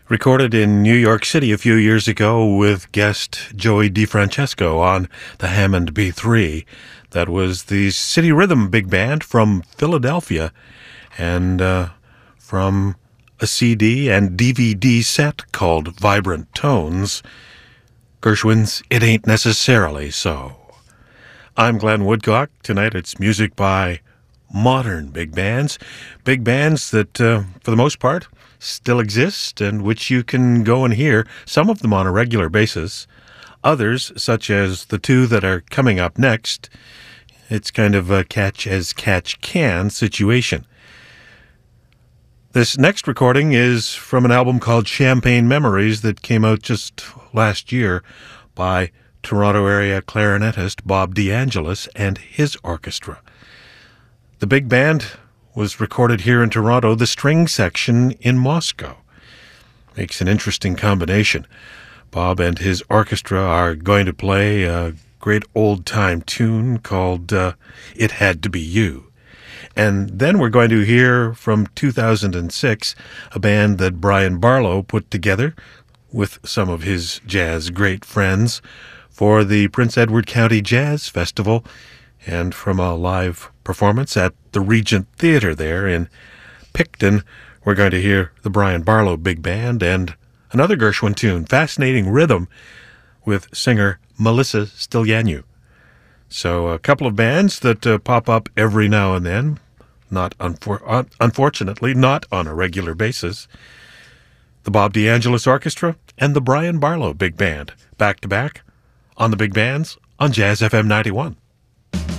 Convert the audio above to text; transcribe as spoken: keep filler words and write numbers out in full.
Recorded in New York City a few years ago with guest Joey DeFrancesco on the Hammond B three. That was the City Rhythm Big Band from Philadelphia, and uh, from a C D and D V D set called Vibrant Tones, Gershwin's It Ain't Necessarily So. I'm Glenn Woodcock. Tonight it's music by modern big bands, big bands that, uh, for the most part, still exist and which you can go and hear, some of them on a regular basis. Others, such as the two that are coming up next, it's kind of a catch-as-catch-can situation. This next recording is from an album called Champagne Memories that came out just last year by Toronto area clarinetist Bob DeAngelis and his orchestra. The big band was recorded here in Toronto, the string section in Moscow. Makes an interesting combination. Bob and his orchestra are going to play a great old-time tune called uh, It Had to Be You. And then we're going to hear from two thousand six, a band that Brian Barlow put together with some of his jazz great friends for the Prince Edward County Jazz Festival, and from a live performance at the Regent Theatre there in Picton, we're going to hear the Brian Barlow Big Band and another Gershwin tune, Fascinating Rhythm, with singer Melissa Stilyanu. So a couple of bands that uh, pop up every now and then, not unfor- un- unfortunately, not on a regular basis. The Bob DeAngelis Orchestra and the Brian Barlow Big Band, back to back on the Big Bands on Jazz F M ninety-one.